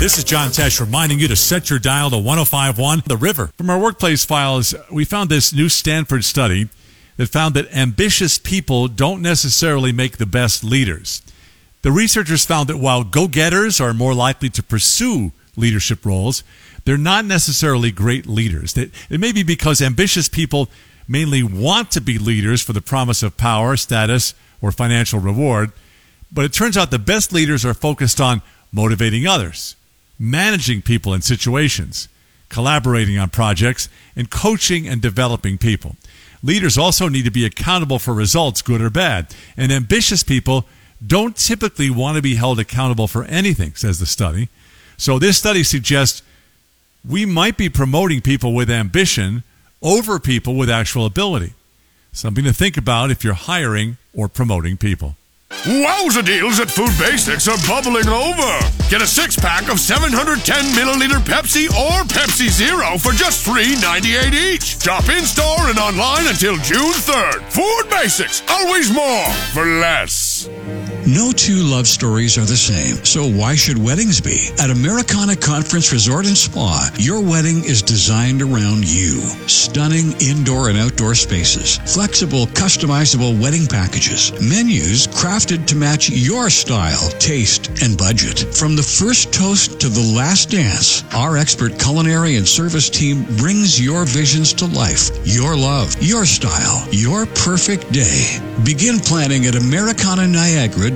This is John Tesh reminding you to set your dial to 105.1 The River. From our workplace files, we found this new Stanford study that found that ambitious people don't necessarily make the best leaders. The researchers found that while go-getters are more likely to pursue leadership roles, they're not necessarily great leaders. It may be because ambitious people mainly want to be leaders for the promise of power, status, or financial reward, but it turns out the best leaders are focused on motivating others, managing people in situations, collaborating on projects, and coaching and developing people. Leaders also need to be accountable for results, good or bad. And ambitious people don't typically want to be held accountable for anything, says the study. So this study suggests we might be promoting people with ambition over people with actual ability. Something to think about if you're hiring or promoting people. Wowza deals at Food Basics are bubbling over. Get a 6-pack of 710-milliliter Pepsi or Pepsi Zero for just $3.98 each. Shop in-store and online until June 3rd. Food Basics, always more for less. No two love stories are the same, so why should weddings be? At Americana Conference Resort and Spa, your wedding is designed around you. Stunning indoor and outdoor spaces, flexible, customizable wedding packages, menus crafted to match your style, taste, and budget. From the first toast to the last dance, our expert culinary and service team brings your visions to life. Your love, your style, your perfect day. Begin planning at AmericanaNiagara.com.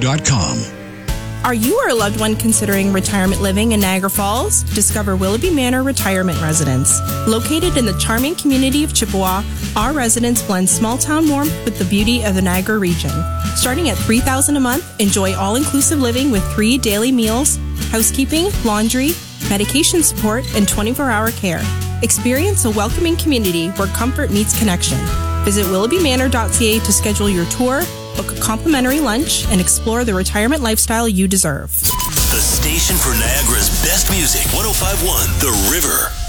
Are you or a loved one considering retirement living in Niagara Falls? Discover Willoughby Manor Retirement Residence. Located in the charming community of Chippewa, our residence blends small-town warmth with the beauty of the Niagara region. Starting at $3,000 a month, enjoy all-inclusive living with 3 daily meals, housekeeping, laundry, medication support, and 24-hour care. Experience a welcoming community where comfort meets connection. Visit willoughbymanor.ca to schedule your tour, book a complimentary lunch, and explore the retirement lifestyle you deserve. The station for Niagara's best music, 105.1 The River.